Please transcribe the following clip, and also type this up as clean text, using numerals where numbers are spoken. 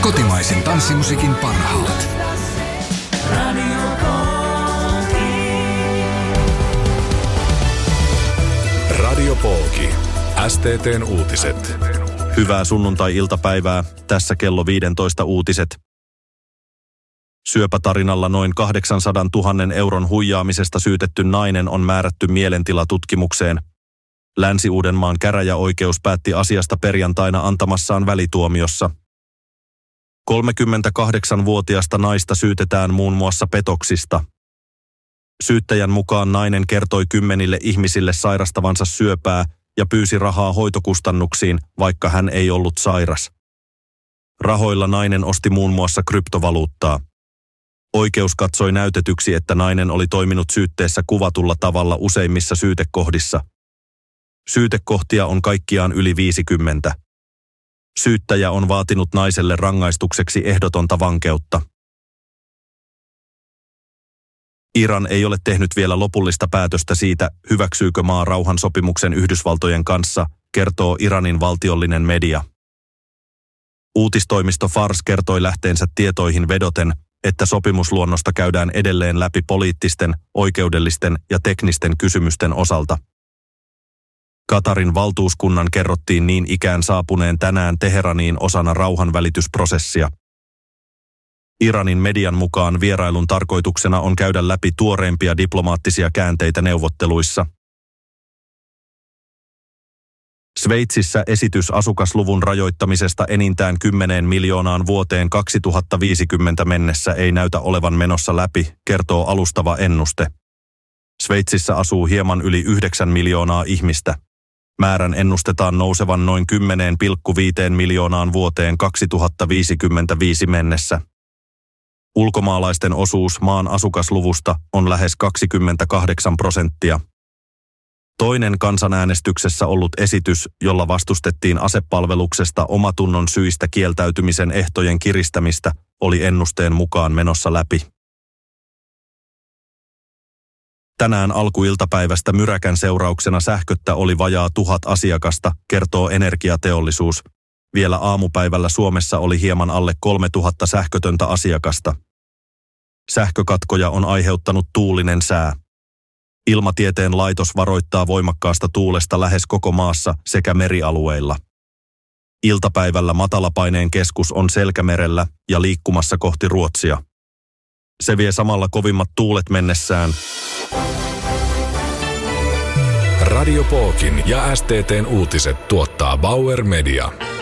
Kotimaisin tanssimusiikin parhaat. Radio Polki. STT:n uutiset. Hyvää sunnuntai-iltapäivää. Tässä kello 15 uutiset. Syöpätarinalla noin 800 000 euron huijaamisesta syytetty nainen on määrätty mielentilatutkimukseen. Länsi-Uudenmaan käräjäoikeus päätti asiasta perjantaina antamassaan välituomiossa. 38-vuotiasta naista syytetään muun muassa petoksista. Syyttäjän mukaan nainen kertoi 10 ihmisille sairastavansa syöpää ja pyysi rahaa hoitokustannuksiin, vaikka hän ei ollut sairas. Rahoilla nainen osti muun muassa kryptovaluuttaa. Oikeus katsoi näytetyksi, että nainen oli toiminut syytteessä kuvatulla tavalla useimmissa syytekohdissa. Syytekohtia on kaikkiaan yli 50. Syyttäjä on vaatinut naiselle rangaistukseksi ehdotonta vankeutta. Iran ei ole tehnyt vielä lopullista päätöstä siitä, hyväksyykö maa rauhansopimuksen Yhdysvaltojen kanssa, kertoo Iranin valtiollinen media. Uutistoimisto Fars kertoi lähteensä tietoihin vedoten, että sopimusluonnosta käydään edelleen läpi poliittisten, oikeudellisten ja teknisten kysymysten osalta. Katarin valtuuskunnan kerrottiin niin ikään saapuneen tänään Teheraniin osana rauhanvälitysprosessia. Iranin median mukaan vierailun tarkoituksena on käydä läpi tuoreimpia diplomaattisia käänteitä neuvotteluissa. Sveitsissä esitys asukasluvun rajoittamisesta enintään 10 miljoonaan vuoteen 2050 mennessä ei näytä olevan menossa läpi, kertoo alustava ennuste. Sveitsissä asuu hieman yli 9 miljoonaa ihmistä. Määrän ennustetaan nousevan noin 10,5 miljoonaan vuoteen 2055 mennessä. Ulkomaalaisten osuus maan asukasluvusta on lähes 28%. Toinen kansanäänestyksessä ollut esitys, jolla vastustettiin asepalveluksesta omatunnon syistä kieltäytymisen ehtojen kiristämistä, oli ennusteen mukaan menossa läpi. Tänään alkuiltapäivästä myräkän seurauksena sähköttä oli vajaa 1000 asiakasta, kertoo Energiateollisuus. Vielä aamupäivällä Suomessa oli hieman alle 3000 sähkötöntä asiakasta. Sähkökatkoja on aiheuttanut tuulinen sää. Ilmatieteen laitos varoittaa voimakkaasta tuulesta lähes koko maassa sekä merialueilla. Iltapäivällä matalapaineen keskus on Selkämerellä ja liikkumassa kohti Ruotsia. Se vie samalla kovimmat tuulet mennessään. Radio Polkin ja STT:n uutiset tuottaa Bauer Media.